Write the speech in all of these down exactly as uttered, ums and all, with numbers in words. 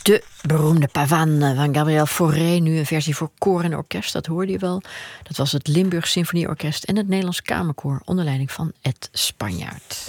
De beroemde Pavane van Gabriel Fauré, nu een versie voor koor en orkest, dat hoorde je wel. Dat was het Limburg Symfonieorkest en het Nederlands Kamerkoor onder leiding van Ed Spanjaard.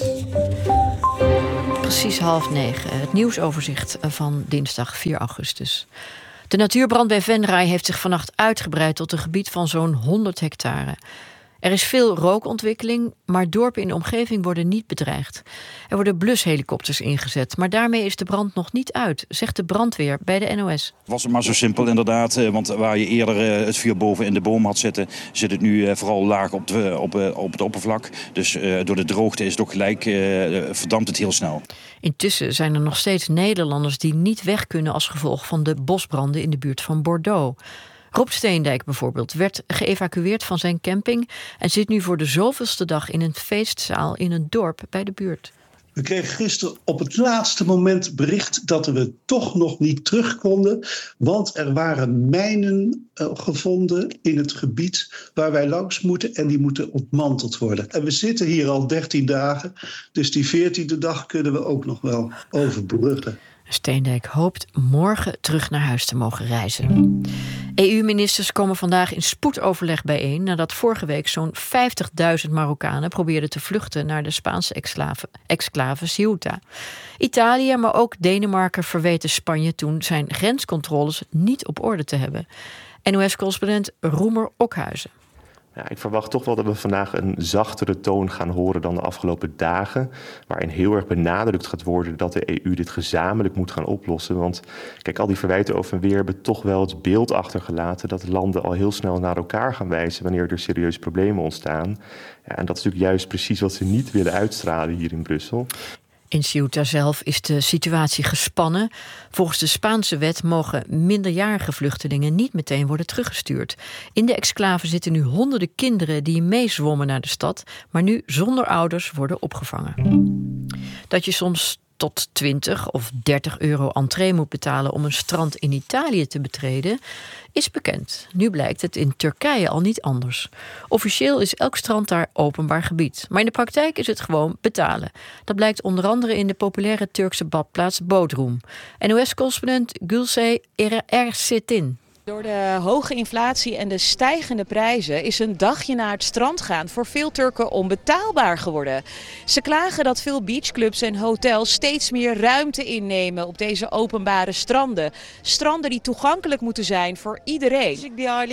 Precies half negen, het nieuwsoverzicht van dinsdag vier augustus. De natuurbrand bij Venray heeft zich vannacht uitgebreid tot een gebied van zo'n honderd hectare. Er is veel rookontwikkeling, maar dorpen in de omgeving worden niet bedreigd. Er worden blushelikopters ingezet, maar daarmee is de brand nog niet uit, zegt de brandweer bij de N O S. Was het maar zo simpel inderdaad, want waar je eerder het vuur boven in de boom had zitten, zit het nu vooral laag op, de, op, op het oppervlak. Dus door de droogte is het ook gelijk, verdampt het heel snel. Intussen zijn er nog steeds Nederlanders die niet weg kunnen als gevolg van de bosbranden in de buurt van Bordeaux. Rob Steendijk bijvoorbeeld werd geëvacueerd van zijn camping en zit nu voor de zoveelste dag in een feestzaal in een dorp bij de buurt. We kregen gisteren op het laatste moment bericht dat we toch nog niet terug konden, want er waren mijnen uh, gevonden in het gebied waar wij langs moeten en die moeten ontmanteld worden. En we zitten hier al dertien dagen, dus die veertiende dag kunnen we ook nog wel overbruggen. Steendijk hoopt morgen terug naar huis te mogen reizen. E U-ministers komen vandaag in spoedoverleg bijeen nadat vorige week zo'n vijftigduizend Marokkanen probeerden te vluchten naar de Spaanse exclave, exclave Ceuta. Italië, maar ook Denemarken verweten Spanje toen zijn grenscontroles niet op orde te hebben. N O S-correspondent Roemer Okhuizen. Ja, ik verwacht toch wel dat we vandaag een zachtere toon gaan horen dan de afgelopen dagen, waarin heel erg benadrukt gaat worden dat de E U dit gezamenlijk moet gaan oplossen. Want kijk, al die verwijten over en weer hebben toch wel het beeld achtergelaten dat landen al heel snel naar elkaar gaan wijzen wanneer er serieuze problemen ontstaan. Ja, en dat is natuurlijk juist precies wat ze niet willen uitstralen hier in Brussel. In Ceuta zelf is de situatie gespannen. Volgens de Spaanse wet mogen minderjarige vluchtelingen niet meteen worden teruggestuurd. In de exclave zitten nu honderden kinderen die meezwommen naar de stad, maar nu zonder ouders worden opgevangen. Dat je soms tot twintig of dertig euro entree moet betalen om een strand in Italië te betreden, is bekend. Nu blijkt het in Turkije al niet anders. Officieel is elk strand daar openbaar gebied. Maar in de praktijk is het gewoon betalen. Dat blijkt onder andere in de populaire Turkse badplaats Bodrum. N O S-correspondent Gülse Ersetin. Door de hoge inflatie en de stijgende prijzen is een dagje naar het strand gaan voor veel Turken onbetaalbaar geworden. Ze klagen dat veel beachclubs en hotels steeds meer ruimte innemen op deze openbare stranden. Stranden die toegankelijk moeten zijn voor iedereen.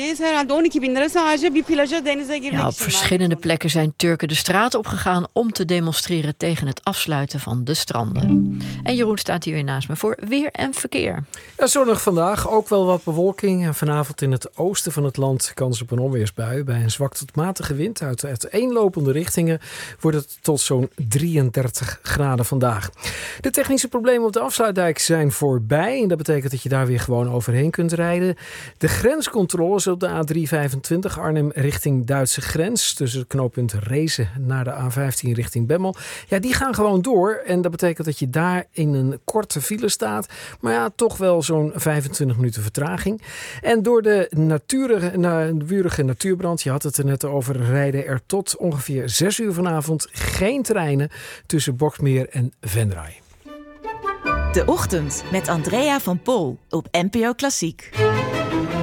Ja, op verschillende plekken zijn Turken de straat opgegaan om te demonstreren tegen het afsluiten van de stranden. En Jeroen staat hier weer naast me voor weer en verkeer. Ja, zonnig vandaag, ook wel wat bewolking. En vanavond in het oosten van het land kans op een onweersbui. Bij een zwak tot matige wind uit uiteenlopende richtingen wordt het tot zo'n drieëndertig graden vandaag. De technische problemen op de afsluitdijk zijn voorbij. En dat betekent dat je daar weer gewoon overheen kunt rijden. De grenscontroles op de A driehonderdvijfentwintig Arnhem richting Duitse grens. Tussen het knooppunt Rezen naar de A vijftien richting Bemmel. Ja, die gaan gewoon door. En dat betekent dat je daar in een korte file staat. Maar ja, toch wel zo'n vijfentwintig minuten vertraging. En door de natuurige natuurbrand, je had het er net over, rijden er tot ongeveer zes uur vanavond geen treinen tussen Boksmeer en Venray. De Ochtend met Andrea van Pol op N P O Klassiek.